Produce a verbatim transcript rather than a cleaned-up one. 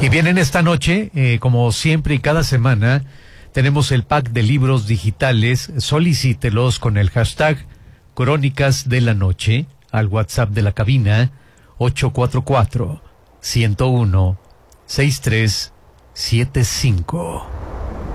Y bien, en esta noche, eh, como siempre y cada semana, tenemos el pack de libros digitales. Solicítelos con el hashtag Crónicas de la Noche al WhatsApp de la cabina ocho cuatro cuatro, uno cero uno, seis tres siete cinco.